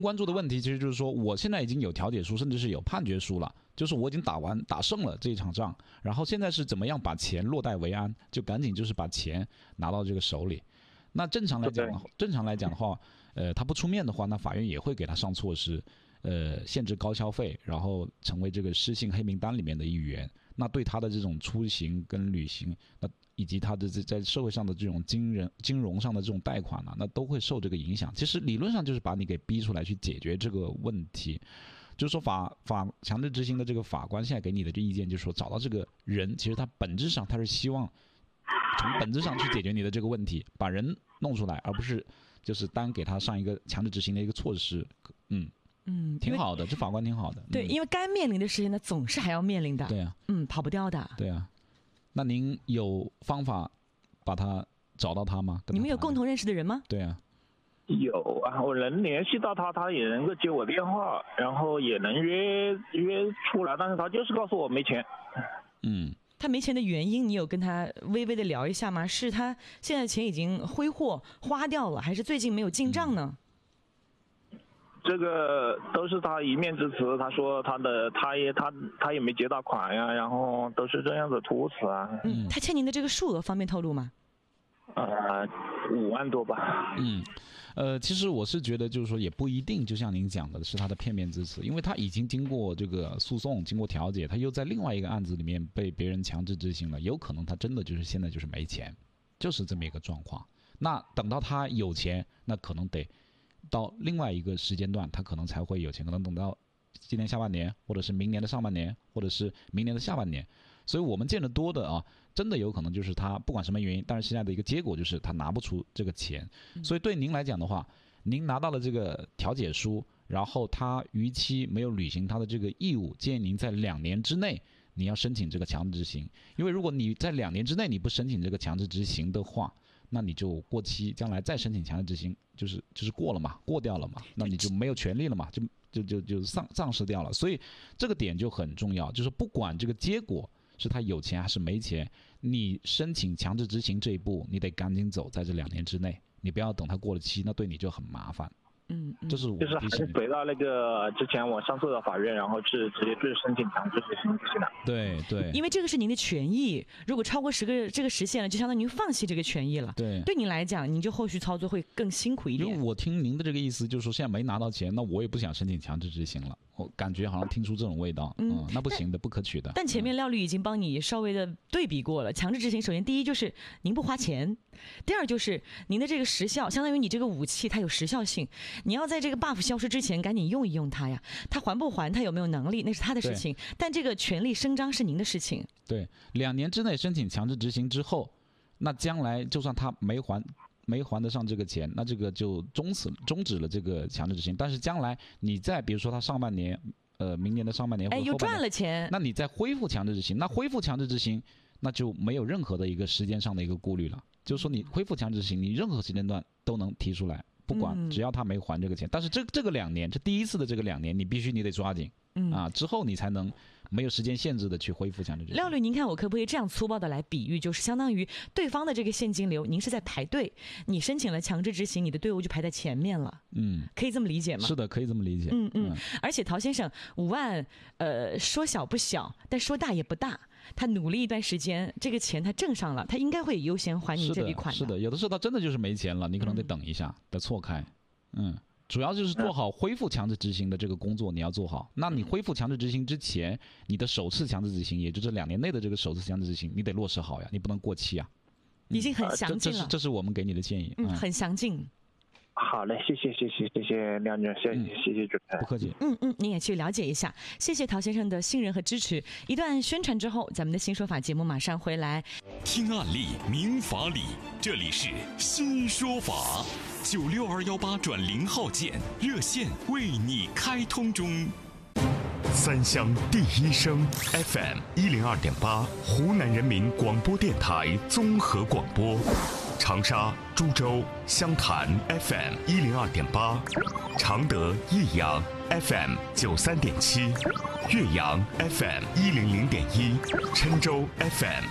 关注的问题其实就是说，我现在已经有调解书，甚至是有判决书了，就是我已经打胜了这一场仗，然后现在是怎么样把钱落袋为安，就赶紧就是把钱拿到这个手里。那正常来讲的话，他不出面的话，那法院也会给他上措施，限制高消费，然后成为这个失信黑名单里面的一员。那对他的这种出行跟旅行，那以及他的在社会上的这种金融上的这种贷款呢，那都会受这个影响。其实理论上就是把你给逼出来去解决这个问题。就是说法强制执行的这个法官现在给你的这意见就是说，找到这个人，其实他本质上他是希望从本质上去解决你的这个问题，把人弄出来，而不是就是单给他上一个强制执行的一个措施。挺好的，这法官挺好的。 对，因为该面临的事情呢，总是还要面临的。 对啊， 跑不掉的。 对啊，那您有方法把他找到他吗？ 你们有共同认识的人吗？ 对啊， 有啊，我能联系到他，他也能够接我电话，然后也能约出来，但是他就是告诉我没钱。 他没钱的原因，你有跟他微微的聊一下吗？是他现在钱已经挥霍花掉了，还是最近没有进账呢？ 这个都是他一面之词，他说他也没结到款呀，然后都是这样子图词啊。 他欠您的这个数额方便透露吗 ？5万多吧。 其实我是觉得就是说也不一定，就像您讲的是他的片面之词，因为他已经经过这个诉讼，经过调解，他又在另外一个案子里面被别人强制执行了，有可能他真的就是现在就是没钱，就是这么一个状况。那等到他有钱，那可能得到另外一个时间段，他可能才会有钱，可能等到今年下半年，或者是明年的上半年，或者是明年的下半年。所以我们见得多的啊，真的有可能就是他不管什么原因，但是现在的一个结果就是他拿不出这个钱。所以对您来讲的话，您拿到了这个调解书，然后他逾期没有履行他的这个义务，建议您在2年之内你要申请这个强制执行。因为如果你在2年之内你不申请这个强制执行的话，那你就过期，将来再申请强制执行就是过了嘛，过掉了嘛，那你就没有权利了嘛，就丧失掉了。所以这个点就很重要，就是不管这个结果是他有钱还是没钱，你申请强制执行这一步你得赶紧走，在这2年之内，你不要等他过了期，那对你就很麻烦。这是我就是还是回到那个之前我上诉的法院，然后是直接就是申请强制执行就行了。 对， 因为这个是您的权益，如果超过这个时限了，就相当于您放弃这个权益了。对您来讲，您就后续操作会更辛苦一点。 因为我听您的这个意思，就是说现在没拿到钱，那我也不想申请强制执行了。我感觉好像听出这种味道，那不行的，不可取的。 但前面廖律已经帮你稍微的对比过了，强制执行，首先第一就是您不花钱，第二就是您的这个时效，相当于你这个武器它有时效性，你要在这个 buff 消失之前赶紧用一用它呀。他还不还，他有没有能力，那是他的事情，但这个权利伸张是您的事情。 对，2年之内申请强制执行之后，那将来就算他没还得上这个钱，那这个就终止了这个强制执行。但是将来你再比如说他上半年明年的上半年或者后半年又赚了钱， 那你再恢复强制执行，那恢复强制执行那就没有任何的一个时间上的一个顾虑了，就是说你恢复强制执行，你任何时间段都能提出来，不管只要他没还这个钱。但是这个2年，这第一次的这个2年你得抓紧之后你才能没有时间限制的去恢复强制执行。 廖律，您看我可不可以这样粗暴的来比喻，就是相当于对方的这个现金流，您是在排队，你申请了强制执行，你的队伍就排在前面了。可以这么理解吗？ 是的，可以这么理解。 而且陶先生5万，说小不小，但说大也不大。他努力一段时间，这个钱他挣上了，他应该会优先还您这笔款的。 是的，有的时候他真的就是没钱了，你可能得等一下，得错开。主要就是做好恢复强制执行的这个工作，你要做好。那你恢复强制执行之前，你的首次强制执行，也就是2年内的这个首次强制执行，你得落实好呀，你不能过期啊。 已经很详尽了， 这是我们给你的建议。 很详尽。 好嘞，谢谢廖女士，谢谢主持人， 不客气。 您也去了解一下，谢谢陶先生的信任和支持。一段宣传之后，咱们的新说法节目马上回来。 听案例，明法理，这里是新说法，96218转0号键热线为你开通中。三湘第一声 FM 102.8，湖南人民广播电台综合广播。长沙、株洲、湘潭 FM 102.8，常德、益阳 FM 93.7，岳阳 FM 100.1，郴州 FM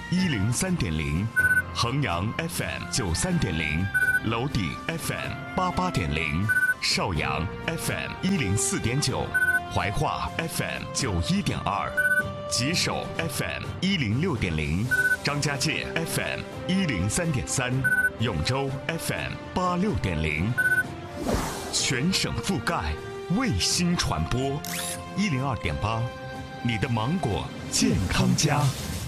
103.0，衡阳 FM 93.0，娄底 FM 88.0。 邵阳 FM104.9，怀化 FM91.2，吉首 FM106.0，张家界 FM103.3，永州 FM86.0，全省覆盖，卫星传播102.8，你的芒果健康家。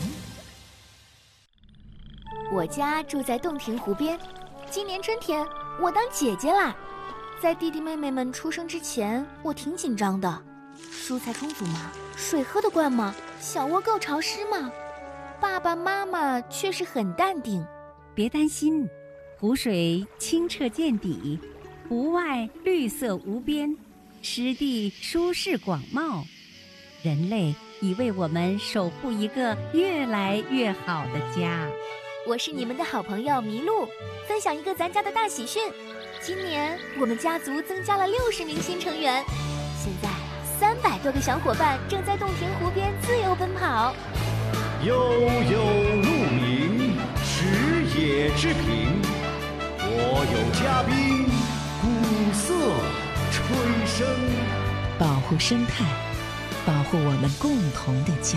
我家住在洞庭湖边，今年春天我当姐姐啦。在弟弟妹妹们出生之前，我挺紧张的。蔬菜充足吗？水喝得惯吗？小窝够潮湿吗？爸爸妈妈却是很淡定。 别担心，湖水清澈见底，湖外绿色无边，湿地舒适广袤。人类已为我们守护一个越来越好的家。 我是你们的好朋友麋鹿，分享一个咱家的大喜讯。今年我们家族增加了60名新成员，现在300多个小伙伴正在洞庭湖边自由奔跑。 悠悠鹿鸣，食野之苹。我有嘉宾，鼓瑟吹笙。 保护生态，保护我们共同的家。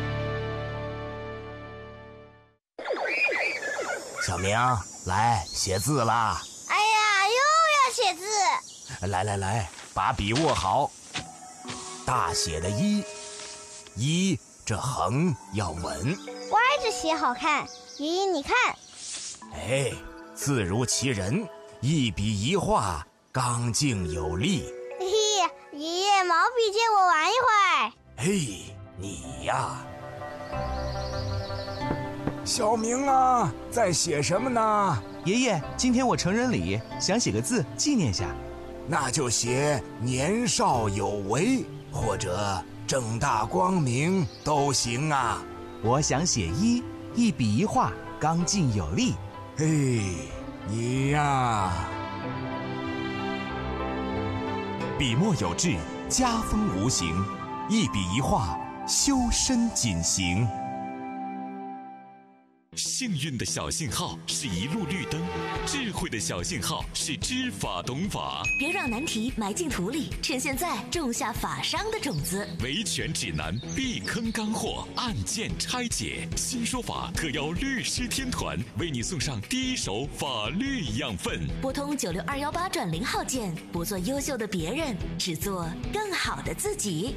小明，来写字啦！ 哎呀，又要写字！ 来，把笔握好。大写的一，这横要稳。 歪着写好看。爷爷，你看。 哎，字如其人，一笔一画，刚劲有力。 嘿嘿，爷爷，毛笔借我玩一会儿。 嘿，你呀。小明啊，在写什么呢？ 爷爷，今天我成人礼，想写个字纪念下。 那就写年少有为，或者正大光明都行啊。 我想写一笔一画，刚劲有力。 嘿，你呀。 笔墨有致，家风无形，一笔一画，修身谨行。幸运的小信号是一路绿灯，智慧的小信号是知法懂法。 别让难题埋进土里，趁现在种下法商的种子。 维权指南，避坑干货，案件拆解。新说法特邀律师天团为你送上第一手法律养分。 拨通96218转0号键，不做优秀的别人，只做更好的自己。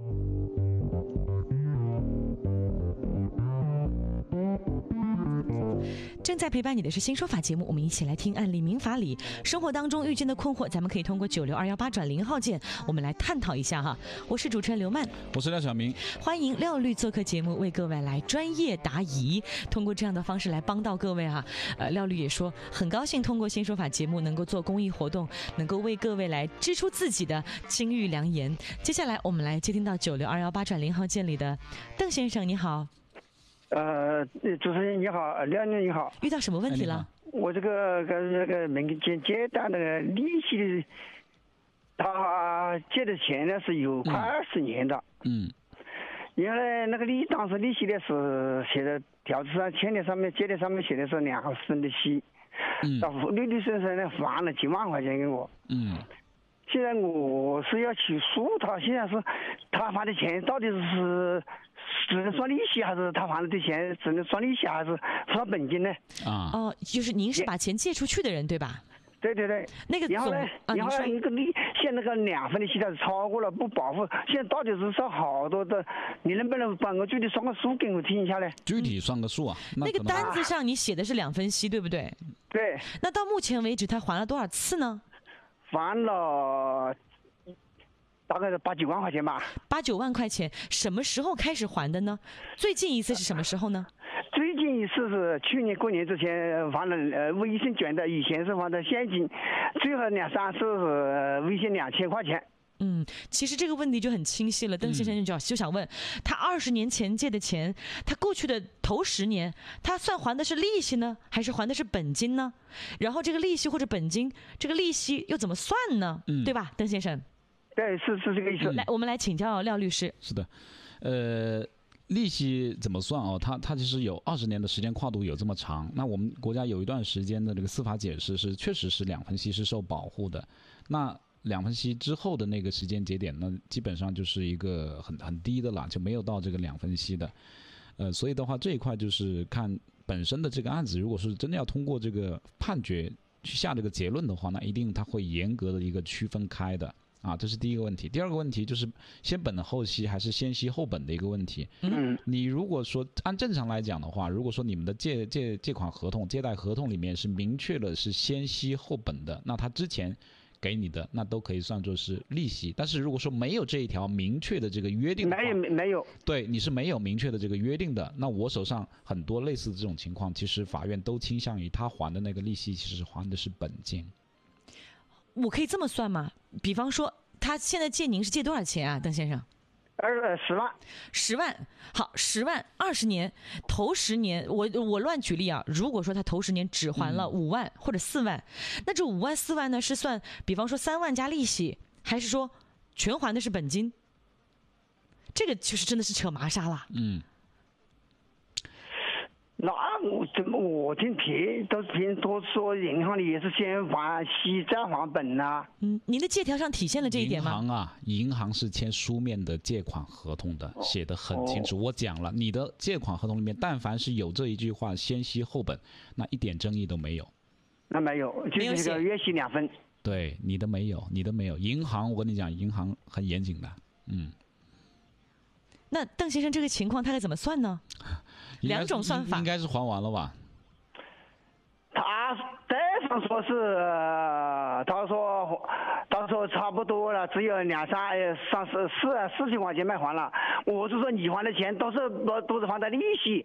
正在陪伴你的是新说法节目，我们一起来听案例民法理。生活当中遇见的困惑，咱们可以通过96218转0号键，我们来探讨一下哈。我是主持人刘曼， 我是廖小明， 欢迎廖律做客节目，为各位来专业答疑，通过这样的方式来帮到各位哈。廖律也说很高兴通过新说法节目能够做公益活动，能够为各位来支出自己的金玉良言。接下来我们来接听到96218转0号键里的邓先生，你好。 主持人你好，廖律你好。 遇到什么问题了？ 我这个门前借贷那个利息，他借的钱呢是有快20年的。原来那个当时利息呢是写的条子上签的上面借的上面写的是2%的息。到律师生呢还了几万块钱给我。现在我是要起诉他，现在是他还的钱到底是只能算利息，还是他还的钱只能算利息，还是算本金呢？ 就是您是把钱借出去的人对吧？ 对。 那个然后呢，一个现在那个2%的息它是超过了不保护，现在到底是算好多的，你能不能帮我具体算个数给我听一下呢？ 具体算个数啊？ 那个单子上你写的是2分息对不对？ 对。 那到目前为止他还了多少次呢？ 还了大概是8、9万块钱吧。 8、9万块钱，什么时候开始还的呢？最近一次是什么时候呢？ 最近一次是去年过年之前还了微信卷的，以前是还的现金，最后2、3次是微信2000块钱。 其实这个问题就很清晰了，邓先生就想问，他20年前借的钱，他过去的头10年，他算还的是利息呢，还是还的是本金呢？然后这个利息或者本金，这个利息又怎么算呢？对吧，邓先生？ 对，是这个意思。 来，我们来请教廖律师。 是的，利息怎么算哦？它其实有20年的时间跨度有这么长。那我们国家有一段时间的这个司法解释是确实是2分息是受保护的。 那2分息之后的那个时间节点，那基本上就是一个很低的了，就没有到这个2分息的。所以的话，这一块就是看本身的这个案子，如果是真的要通过这个判决去下这个结论的话，那一定它会严格的一个区分开的啊，这是第一个问题。第二个问题就是先本后息还是先息后本的一个问题。你如果说按正常来讲的话，如果说你们的借款合同、借贷合同里面是明确了是先息后本的，那他之前给你的那都可以算作是利息。但是如果说没有这一条明确的这个约定的话， 没有， 对，你是没有明确的这个约定的，那我手上很多类似的这种情况，其实法院都倾向于他还的那个利息其实还的是本金。 我可以这么算吗？比方说他现在借您是借多少钱啊，邓先生 ？10万 ，10万，好，10万，20年，头10年，我乱举例啊。如果说他头10年只还了5万或者4万，那这5万4万呢是算，比方说3万加利息，还是说全还的是本金？这个就是真的是扯麻纱了。 那我听都说银行里也是先还息再还本啊。 您的借条上体现了这一点吗？ 银行是签书面的借款合同的，写得很清楚。我讲了，你的借款合同里面，但凡是有这一句话先息后本，那一点争议都没有。 那没有，就是这个月息2分。 对，你的没有。银行，我跟你讲，银行很严谨的。 那邓先生这个情况他该怎么算呢？2种算法， 应该是还完了吧？ 对方说是，他说差不多了，只有4千块钱没还了。我是说你还的钱都是还的利息。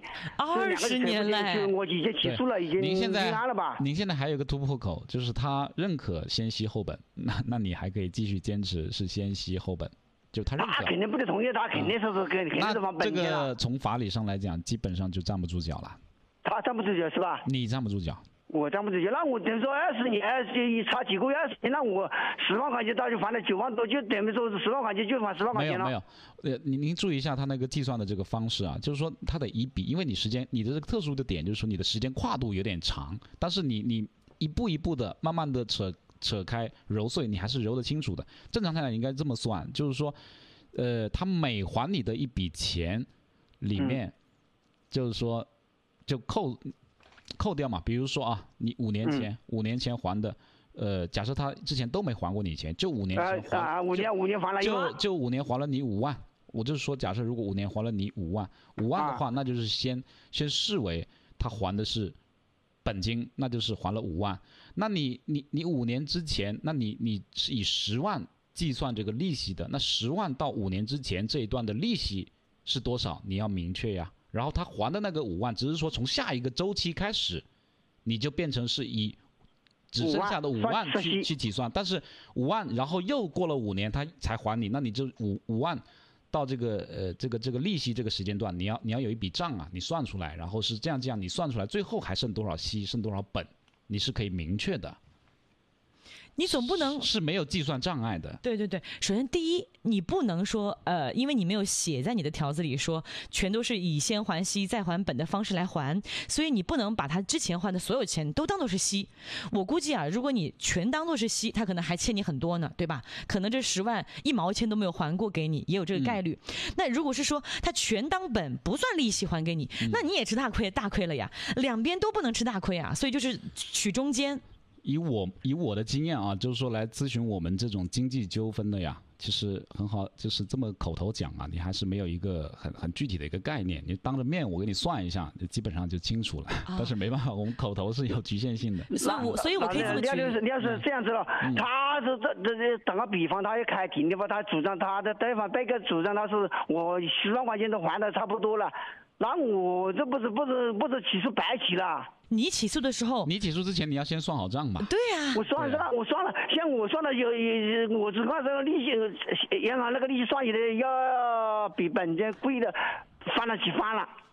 20年了， 我已经起诉了，已经立案了吧？ 您现在还有一个突破口，就是他认可先息后本，那你还可以继续坚持是先息后本。就他认可， 他肯定不得同意，他肯定是肯定是往本金了。 这个从法理上来讲，基本上就站不住脚了。 他站不住脚是吧？ 你站不住脚。 我站不住脚，那我等于说20年，差几个月20年，那我10万块钱他就还了9万多，就等于说是10万块钱就还10万块钱了。 没有，您注意一下他那个计算的这个方式啊，就是说他得一笔，因为你你的这个特殊的点就是说你的时间跨度有点长，但是你一步一步的慢慢的扯开揉碎，你还是揉得清楚的。正常看来应该这么算，就是说，他每还你的一笔钱里面，就是说，就扣掉嘛。比如说啊，你5年前还的，假设他之前都没还过你钱，就5年前还 ，5年还了1万， 就5年还了你5万。我就是说，假设如果5年还了你5万的话，那就是先视为他还的是本金，那就是还了5万。那你5年之前，那你是以10万计算这个利息的，那10万到5年之前这一段的利息是多少？你要明确呀。然后他还的那个5万，只是说从下一个周期开始，你就变成是以只剩下的5万去计算，但是5万，然后又过了5年他才还你，那你就5万到这个利息这个时间段，你要有一笔账啊，你算出来，然后是这样你算出来，最后还剩多少息，剩多少本，你是可以明确的。 你总不能是没有计算障碍的。 对，首先第一，你不能说因为你没有写在你的条子里说全都是以先还息再还本的方式来还，所以你不能把他之前还的所有钱都当作是息。我估计啊，如果你全当作是息，他可能还欠你很多呢，对吧？可能这10万1毛钱都没有还过给你，也有这个概率。那如果是说他全当本不算利息还给你，那你也吃大亏了呀，两边都不能吃大亏啊，所以就是取中间。 以我的经验啊，就是说来咨询我们这种经济纠纷的呀，其实很好，就是这么口头讲啊，你还是没有一个很具体的一个概念。你当着面我给你算一下，基本上就清楚了。但是没办法，我们口头是有局限性的。 所以我可以这么举。 你要是这样子了，他是这打个比方，他要开庭的话，他主张他的对方被告主张他是我10万块钱都还的差不多了，那我这不是起诉白起了。 你起诉的时候， 你起诉之前你要先算好账嘛？ 对呀， 我算了，像我算了我只看这个利息，银行那个利息算起来要比本金贵的翻了几番了。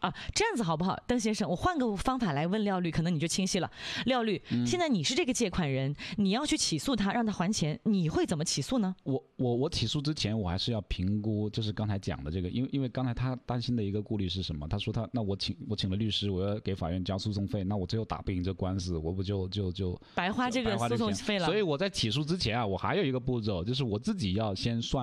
啊，这样子好不好？邓先生，我换个方法来问廖律，可能你就清晰了。廖律，现在你是这个借款人，你要去起诉他，让他还钱，你会怎么起诉呢？ 我起诉之前，我还是要评估，就是刚才讲的这个，因为刚才他担心的一个顾虑是什么？他说那我请了律师，我要给法院交诉讼费，那我最后打不赢这官司，我不就白花这个诉讼费了？ 所以我在起诉之前啊，我还有一个步骤，就是我自己要先算